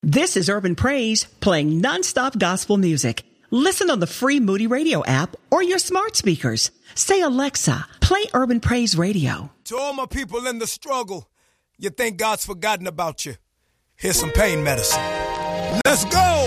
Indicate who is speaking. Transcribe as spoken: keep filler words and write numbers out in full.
Speaker 1: This is Urban Praise, playing nonstop gospel music. Listen on the free Moody Radio app or your smart speakers. Say, Alexa, play Urban Praise Radio.
Speaker 2: To all my people in the struggle, you think God's forgotten about you. Here's some pain medicine. Let's go!